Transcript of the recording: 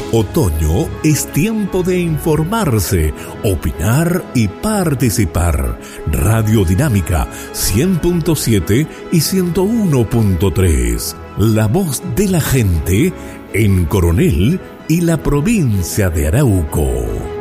Otoño es tiempo de informarse, opinar y participar. Radio Dinámica 100.7 y 101.3. La voz de la gente en Coronel y la provincia de Arauco.